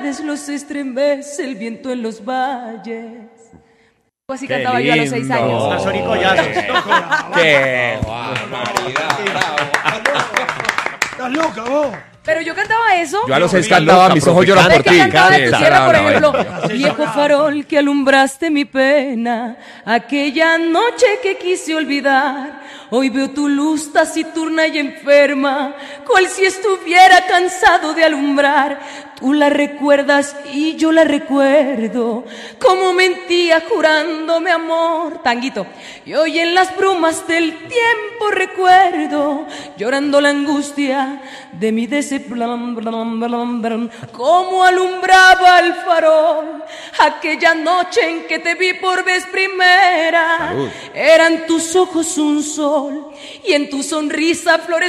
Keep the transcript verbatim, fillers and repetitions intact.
tardes los estremece el viento en los valles. Así Qué cantaba yo a los seis lindo. años. Las oricollas. ¡Qué barbaridad! Estás loca vos. Pero yo cantaba eso. Yo a los seis Loca, cantaba Mis ojos lloran ¿Ves por que ti. cantaba de tu Esa sierra, era por la ejemplo? vaina. Viejo farol que alumbraste mi pena, aquella noche que quise olvidar. Hoy veo tu luz taciturna y enferma, cual si estuviera cansado de alumbrar. Tú la recuerdas y yo la recuerdo, como mentía jurándome amor. Tanguito. Y hoy en las brumas del tiempo recuerdo, llorando la angustia de mi decepción, como alumbraba el farol aquella noche en que te vi por vez primera. Salud. Eran tus ojos un sol y en tu sonrisa flores